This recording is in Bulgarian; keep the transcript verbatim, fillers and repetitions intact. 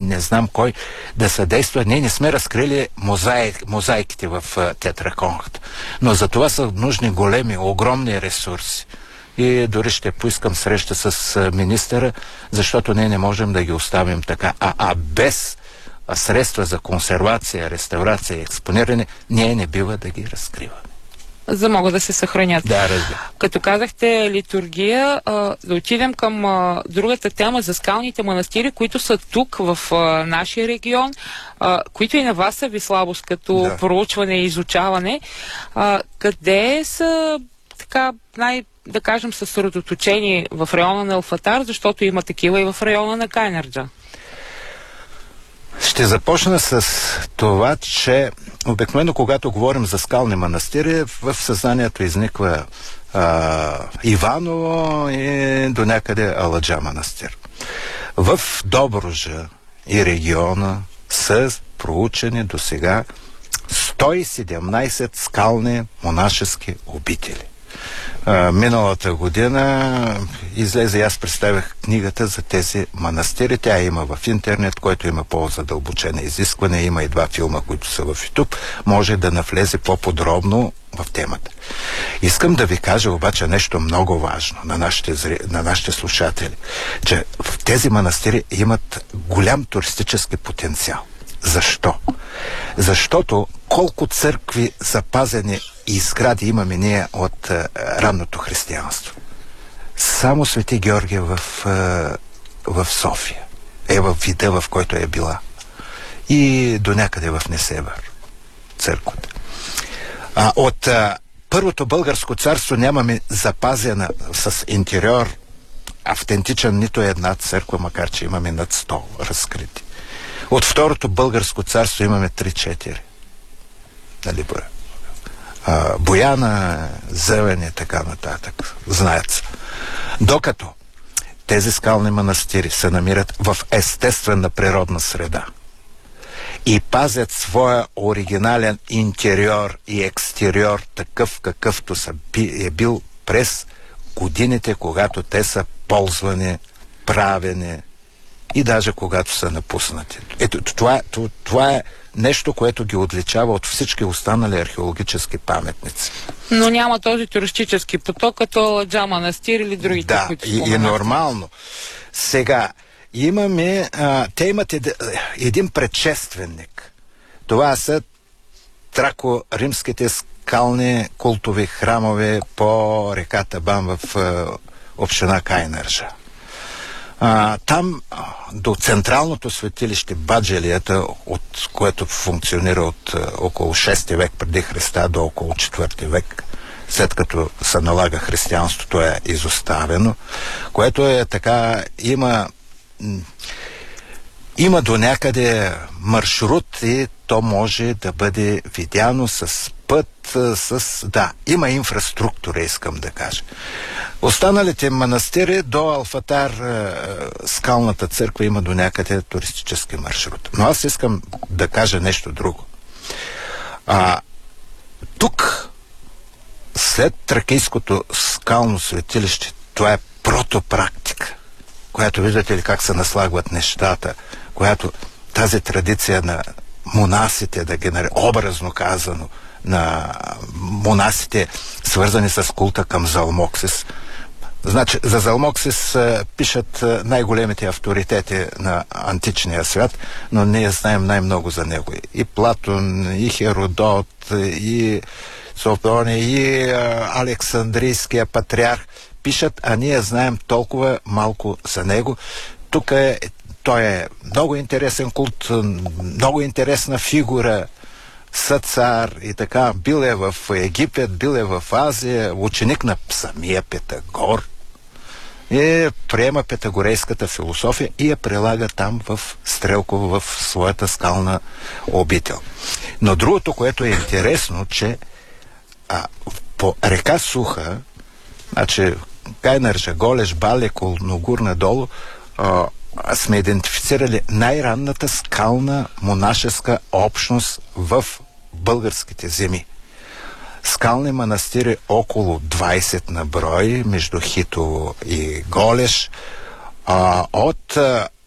не знам кой да съдейства. Ние не сме разкрили мозаик, мозайките в тетраконката. Но за това са нужни големи, огромни ресурси. И дори ще поискам среща с министъра, защото ние не можем да ги оставим така. А, а без средства за консервация, реставрация и експониране, ние не бива да ги разкриваме. За да могат да се съхранят. Да, разбира. Като казахте литургия, а, да отидем към а, другата тема за скалните манастири, които са тук в а, нашия регион, а, които и на вас са ви слабост като да. проучване и изучаване. А, къде са така най- да кажем съсредоточени в района на Елфатар, защото има такива и в района на Кайнарджа? Ще започна с това, че обикновено, когато говорим за скални манастири, в съзнанието изниква а, Иваново и до някъде Аладжа манастир. В Добруджа и региона са проучени до сега сто и седемнайсет скални монашески обители. А, миналата година излезе, аз представях книгата за тези манастири. Тя има в интернет, който има по-задълбочено изискване. Има и два филма, които са в YouTube. Може да навлезе по-подробно в темата. Искам да ви кажа обаче нещо много важно на нашите, зри... на нашите слушатели, че в тези манастири имат голям туристически потенциал. Защо? Защото колко църкви запазени и сгради имаме ние от е, ранното християнство. Само Свети Георгия в, е, в София е в вида, в който е била. И до някъде в Несебър църквата. А от е, Първото българско царство нямаме запазена с интериор автентичен нито една църква, макар че имаме над сто разкрити. От Второто българско царство имаме три-четири. Нали, броя? А, Бояна, Зелен и така нататък. Знаят се. Докато тези скални манастири се намират в естествена природна среда и пазят своя оригинален интериор и екстериор такъв, какъвто са, е бил през годините, когато те са ползвани, правени и даже когато са напуснати. Ето, това, това е нещо, което ги отличава от всички останали археологически паметници. Но няма този туристически поток, като Аладжа манастир или другите, да, които споменахте. Да, и нормално. Сега, имаме, а, те имат ед, един предшественик. Това са трако-римските скални култови храмове по реката Бан в а, община Кайнарджа. А, там а, до централното светилище Баджелията, от което функционира от а, около шести век преди Христа до около четвърти век, след като се налага християнството, е изоставено, което е така, има има до някъде маршрут и то може да бъде видяно с път, с... да, има инфраструктура, искам да кажа. Останалите манастири до Алфатар, скалната църква, има до някъде туристически маршрут. Но аз искам да кажа нещо друго. А, тук, след Тракийското скално светилище, това е протопрактика, която виждате ли как се наслагват нещата, която тази традиция на монасите, да ги наречем, образно казано, на монасите, свързани с култа към Залмоксис. Значи, за Залмоксис а, пишат а, най-големите авторитети на античния свят, но ние знаем най-много за него. И Платон, и Херодот, и Софроний, и а, Александрийския патриарх пишат, а ние знаем толкова малко за него. Тук е, той е много интересен култ, много интересна фигура, съцар и така. Бил е в Египет, бил е в Азия, ученик на самия Питагор. И приема питагорейската философия и я прилага там в Стрелково, в своята скална обител. Но другото, което е интересно, че а, по река Суха, значи Кайнарджа, Голеш, Балекол, Ногур надолу, а, сме идентифицирали най-ранната скална монашеска общност в българските земи. Скални манастири около двайсет на брой, между Хитово и Голеш, а, от а,